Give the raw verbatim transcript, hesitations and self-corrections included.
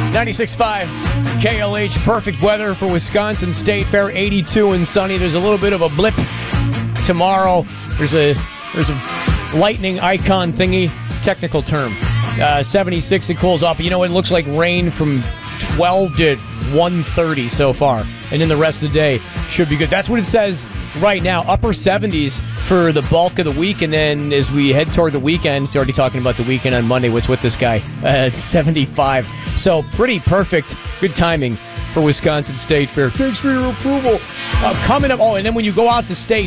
ninety-six point five K L H, perfect weather for Wisconsin State Fair, eighty-two and sunny. There's a little bit of a blip tomorrow. There's a there's a lightning icon thingy, technical term. Uh, seventy-six, it cools off. But you know, it looks like rain from twelve to one thirty so far. And then the rest of the day should be good. That's what it says right now. Upper seventies for the bulk of the week. And then as we head toward the weekend, it's already talking about the weekend on Monday. What's with this guy? Uh, seventy-five. So pretty perfect. Good timing for Wisconsin State Fair. Thanks for your approval. Uh, coming up. Oh, and then when you go out to state,